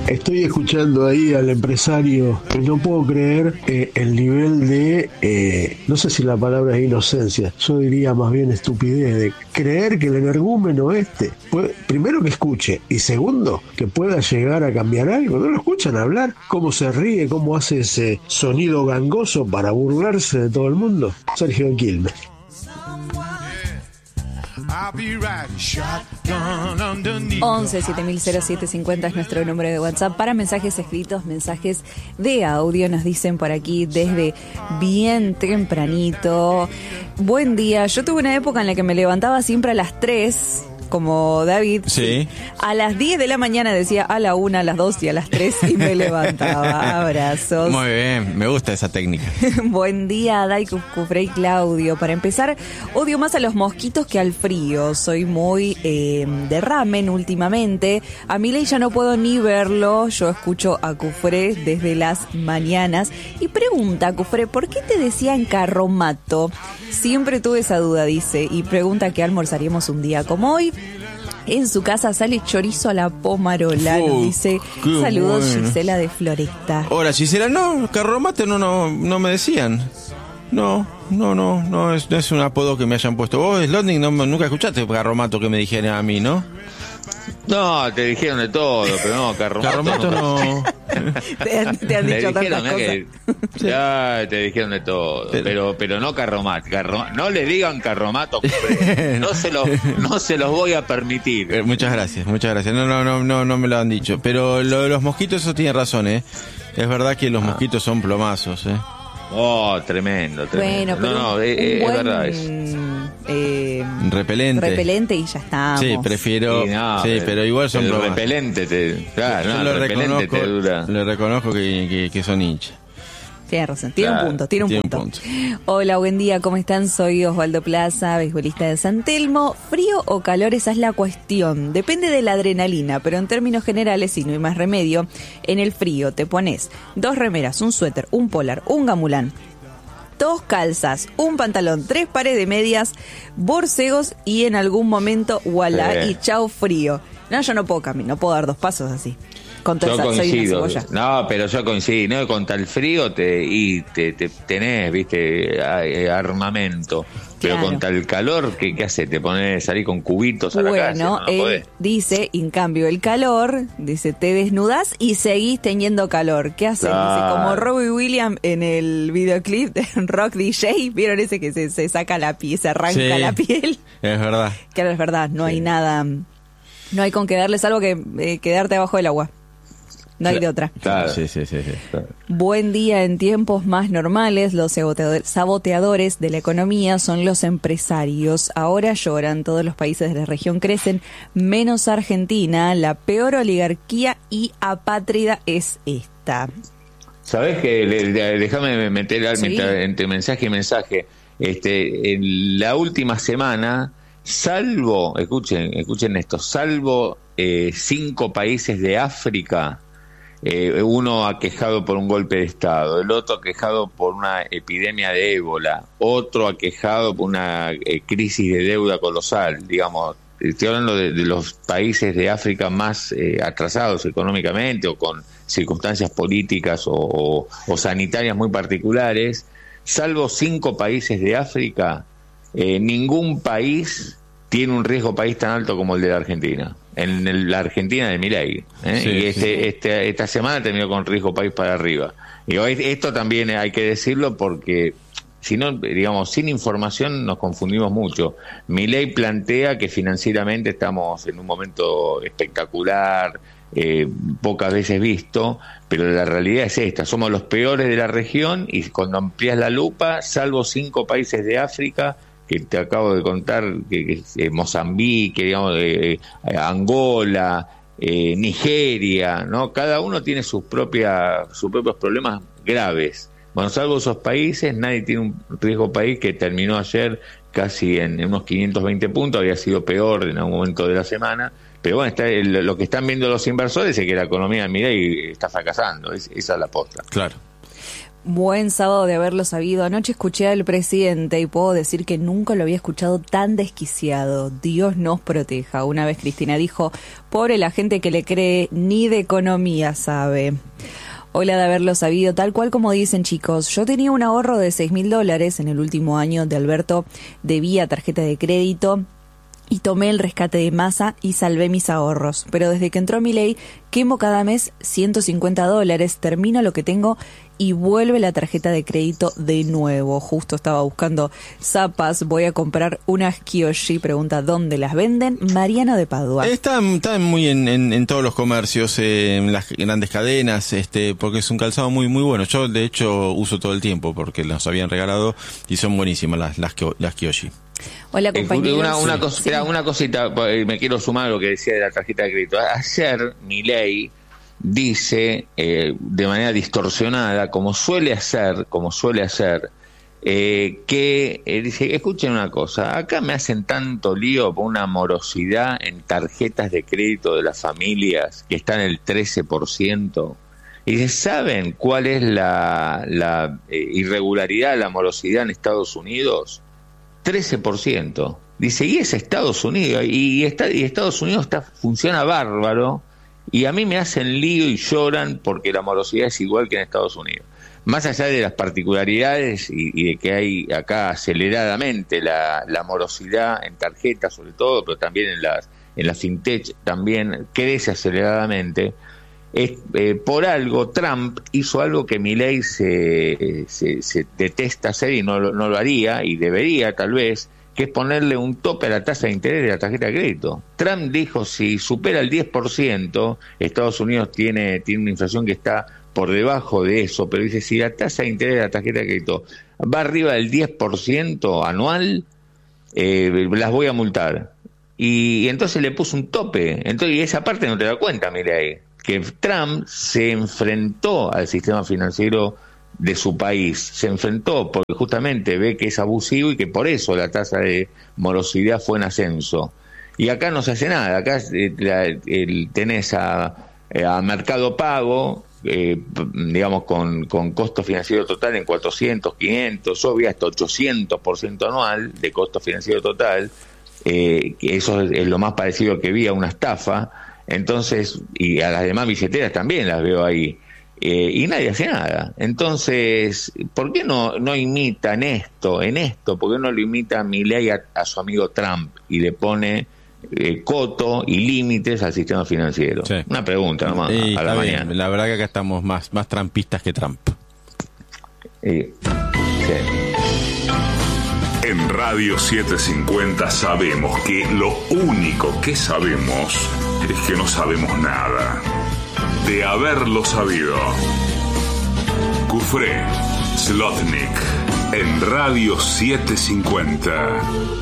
Estoy escuchando ahí al empresario y no puedo creer el nivel de, no sé si la palabra es inocencia, yo diría más bien estupidez, de creer que el energúmeno primero que escuche y segundo que pueda llegar a cambiar algo. ¿No lo escuchan hablar? ¿Cómo se ríe? ¿Cómo hace ese sonido gangoso para burlarse de todo el mundo? Sergio Quilmes. 11-700750 es nuestro número de WhatsApp para mensajes escritos, mensajes de audio. Nos dicen por aquí desde bien tempranito: buen día, yo tuve una época en la que me levantaba siempre a las 3, como David. Sí. A las 10 de la mañana decía a la 1, a las 2 y a las 3 y me levantaba. Abrazos. Muy bien, me gusta esa técnica. Buen día, Dai, Cufré y Claudio. Para empezar, odio más a los mosquitos que al frío. Soy muy de ramen últimamente. A Milei ya no puedo ni verlo. Yo escucho a Cufré desde las mañanas. Y pregunta, Cufré, ¿por qué te decían carromato? Siempre tuve esa duda, dice. Y pregunta qué almorzaríamos un día como hoy. En su casa sale chorizo a la pomarola, nos dice. Saludos, bueno. Gisela de Floresta. Hola, Gisela. No, carromato no me decían. No es un apodo que me hayan puesto. Vos, Slotnick, nunca escuchaste carromato que me dijeran a mí, ¿no? No, te dijeron de todo, pero no, carromato no. Te han dicho tantas cosas. Ya te dijeron de todo, pero no carromato. No le digan carromato, no se los voy a permitir. Muchas gracias. No me lo han dicho. Pero lo de los mosquitos, eso tiene razón, ¿eh? Es verdad que los mosquitos son plomazos, ¿eh? Oh, tremendo. Bueno, pero es verdad eso. Repelente y ya estamos. Sí, prefiero. Sí, pero igual son plomazos. Repelente yo lo reconozco que son hinchas. Tienes razón, tiene un punto. Hola, buen día, ¿cómo están? Soy Osvaldo Plaza, beisbolista de San Telmo. ¿Frío o calor? Esa es la cuestión. Depende de la adrenalina, pero en términos generales, si no hay más remedio, en el frío te pones 2 remeras, un suéter, un polar, un gamulán, 2 calzas, un pantalón, 3 pares de medias, borcegos y en algún momento, voilà, y chao frío. No, yo no puedo caminar, no puedo dar 2 pasos así. Yo coincido. No, pero yo coincido, ¿no? Contra el frío te tenés, viste, armamento. Pero claro. Contra el calor, ¿qué hace? Te pones salir con cubitos a la calle. Bueno, él dice, en cambio, el calor, dice, te desnudás y seguís teniendo calor. ¿Qué haces? Claro. Dice, como Robbie Williams en el videoclip de Rock DJ, ¿vieron ese que se saca la piel, se arranca la piel? Es verdad. Claro, es verdad, no hay nada, no hay con qué darle, salvo que quedarte abajo del agua. No hay de otra. Claro. Sí. Claro. Buen día. En tiempos más normales, los saboteadores de la economía son los empresarios. Ahora lloran, todos los países de la región crecen, menos Argentina. La peor oligarquía y apátrida es esta. ¿Sabés qué? Déjame meter entre mensaje y mensaje. En la última semana, salvo, escuchen esto, salvo 5 países de África, uno aquejado por un golpe de Estado, el otro aquejado por una epidemia de ébola, otro aquejado por una crisis de deuda colosal, digamos. Estoy hablando de los países de África más atrasados económicamente o con circunstancias políticas o sanitarias muy particulares. Salvo 5 países de África, ningún país tiene un riesgo país tan alto como el de la Argentina. En la Argentina de Milei, y esta semana terminó con riesgo país para arriba. Y esto también hay que decirlo porque si no, digamos, sin información nos confundimos mucho. Milei plantea que financieramente estamos en un momento espectacular, pocas veces visto, pero la realidad es esta: somos los peores de la región, y cuando amplías la lupa, salvo 5 países de África que te acabo de contar, que Mozambique, digamos, Angola, Nigeria, ¿no? Cada uno tiene sus propios problemas graves. Bueno, salvo esos países, nadie tiene un riesgo país que terminó ayer casi en unos 520 puntos, había sido peor en algún momento de la semana. Pero bueno, lo que están viendo los inversores es que la economía de Milei está fracasando, esa es la posta. Claro. Buen sábado de haberlo sabido. Anoche escuché al presidente y puedo decir que nunca lo había escuchado tan desquiciado. Dios nos proteja. Una vez Cristina dijo, pobre la gente que le cree, ni de economía sabe. Hola de haberlo sabido, tal cual como dicen chicos. Yo tenía un ahorro de $6.000 en el último año de Alberto, debía tarjeta de crédito y tomé el rescate de Massa y salvé mis ahorros. Pero desde que entró Milei, quemo cada mes $150, termino lo que tengo y vuelve la tarjeta de crédito de nuevo. Justo estaba buscando zapas, voy a comprar unas Kiyoshi, pregunta ¿dónde las venden? Mariano de Padua. Están muy en todos los comercios, en las grandes cadenas, porque es un calzado muy muy bueno. Yo de hecho uso todo el tiempo porque los habían regalado y son buenísimas las Kiyoshi. Hola compañeros. Una cosita, me quiero sumar a lo que decía de la tarjeta de crédito. Ayer Milei dice de manera distorsionada, como suele hacer, que dice, escuchen una cosa, acá me hacen tanto lío por una morosidad en tarjetas de crédito de las familias que está en el 13%. Y dice, ¿saben cuál es la irregularidad, la morosidad en Estados Unidos? 13%. Dice, y es Estados Unidos, y Estados Unidos funciona bárbaro, y a mí me hacen lío y lloran porque la morosidad es igual que en Estados Unidos. Más allá de las particularidades y de que hay acá aceleradamente la morosidad en tarjetas sobre todo, pero también en la fintech también crece aceleradamente, por algo Trump hizo algo que Milei se detesta hacer y no lo haría, y debería tal vez, que es ponerle un tope a la tasa de interés de la tarjeta de crédito. Trump dijo, si supera el 10%, Estados Unidos tiene una inflación que está por debajo de eso, pero dice, si la tasa de interés de la tarjeta de crédito va arriba del 10% anual, las voy a multar. Y entonces le puso un tope. Entonces, y esa parte no te da cuenta, Milei, que Trump se enfrentó al sistema financiero de su país, se enfrentó porque justamente ve que es abusivo y que por eso la tasa de morosidad fue en ascenso. Y acá no se hace nada, acá tenés a Mercado Pago, digamos con costo financiero total en 400, 500, yo vi hasta 800% anual de costo financiero total, que eso es lo más parecido que vi a una estafa. Entonces, y a las demás billeteras también las veo ahí, y nadie hace nada. Entonces, ¿por qué no imitan esto? ¿Por qué no lo imita Milei a su amigo Trump y le pone coto y límites al sistema financiero? Sí. Una pregunta nomás a la mañana. Bien. La verdad que acá estamos más trampistas que Trump. Sí. En Radio 750 sabemos que lo único que sabemos es que no sabemos nada. De haberlo sabido. Cufré, Zlotnik, en Radio 750.